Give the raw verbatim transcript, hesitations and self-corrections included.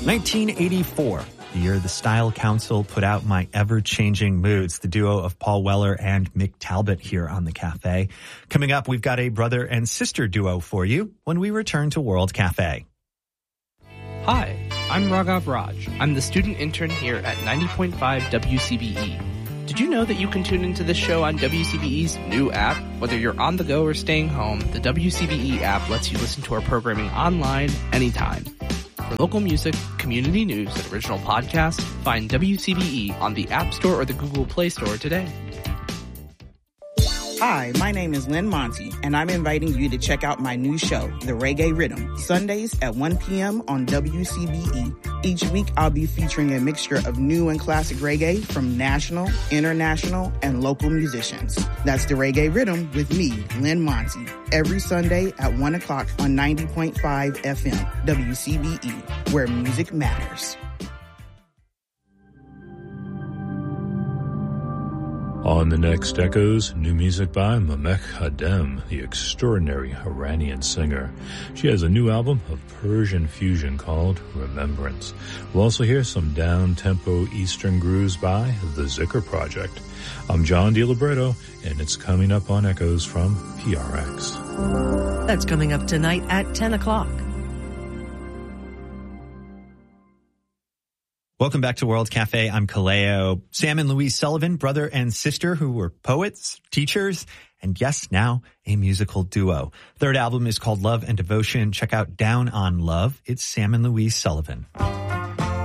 nineteen eighty-four, the year the Style Council put out My Ever-Changing Moods, the duo of Paul Weller and Mick Talbot here on the Cafe. Coming up, we've got a brother and sister duo for you when we return to World Cafe. Hi, I'm Raghav Raj. I'm the student intern here at ninety point five W C B E. Did you know that you can tune into this show on W C B E's new app? Whether you're on the go or staying home, the W C B E app lets you listen to our programming online anytime. For local music, community news, and original podcasts, find W C B E on the App Store or the Google Play Store today. Hi, my name is Lynn Monty, and I'm inviting you to check out my new show, The Reggae Rhythm, Sundays at one p.m. on W C B E. Each week, I'll be featuring a mixture of new and classic reggae from national, international, and local musicians. That's The Reggae Rhythm with me, Lynn Monty, every Sunday at one o'clock on ninety point five F M, W C B E, where music matters. On the next Echoes, new music by Mamech Hadem, the extraordinary Iranian singer. She has a new album of Persian fusion called Remembrance. We'll also hear some down-tempo Eastern grooves by the Zikr Project. I'm John DiLibretto, and it's coming up on Echoes from P R X. That's coming up tonight at ten o'clock. Welcome back to World Cafe. I'm Kaleo. Sam and Louise Sullivan, brother and sister who were poets, teachers, and yes, now a musical duo. Third album is called Love and Devotion. Check out Down on Love. It's Sam and Louise Sullivan.